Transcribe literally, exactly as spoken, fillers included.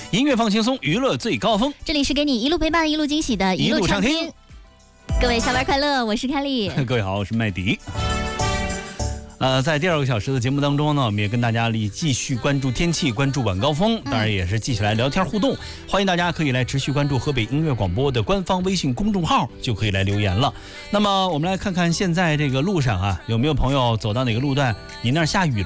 音乐放轻松，娱乐最高峰。 这里是给你一路陪伴、一路惊喜的一路畅听。 各位下班快乐，我是凯丽。 各位好，我是麦迪。呃，在第二个小时的节目当中呢，我们也跟大家继续关注天气，关注晚高峰，当然也是继续来聊天互动。嗯、欢迎大家可以来持续关注河北音乐广播的官方微信公众号，就可以来留言了。那么我们来看看现在这个路上啊，有没有朋友走到哪个路段，你那儿下雨了？